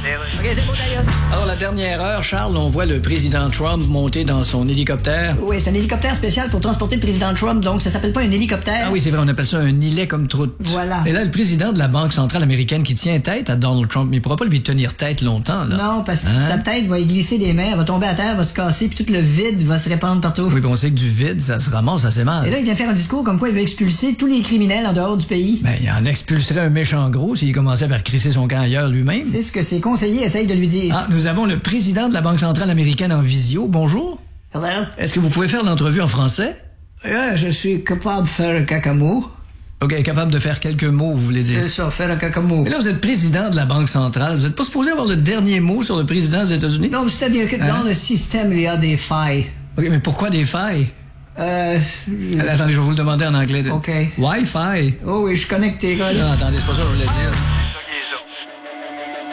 OK, c'est bon, d'ailleurs. Alors, la dernière heure, Charles, on voit le président Trump monter dans son hélicoptère. Oui, c'est un hélicoptère spécial pour transporter le président Trump, donc ça s'appelle pas un hélicoptère. Ah oui, c'est vrai, on appelle ça un îlet comme troute. Voilà. Et là, le président de la Banque centrale américaine qui tient tête à Donald Trump, mais il pourra pas lui tenir tête longtemps, là. Non, parce que sa tête va y glisser des mains, elle va tomber à terre, va se casser, puis tout le vide va se répandre partout. Oui, puis on sait que du vide, ça se ramasse assez mal. Et là, il vient faire un discours comme quoi il veut expulser tous les criminels en dehors du pays. Ben, il en expulserait un méchant gros s'il commençait par crisser son camp ailleurs lui-même. C'est ce que ses conseillers essayent de lui dire. Ah, nous avons le président de la Banque centrale américaine en visio. Bonjour. Hello? Est-ce que vous pouvez faire l'entrevue en français? Je suis capable de faire un cacamou. OK, capable de faire quelques mots, vous voulez dire? C'est ça, faire un cacamou. Mais là, vous êtes président de la Banque centrale. Vous êtes pas supposé avoir le dernier mot sur le président des États-Unis? Non, c'est-à-dire que dans le système, il y a des failles. OK, mais pourquoi des failles? Attendez, je vais vous le demander en anglais. OK. Wi-Fi. Oh oui, je suis connecté, gars. Non, attendez, c'est pas ça que je voulais dire.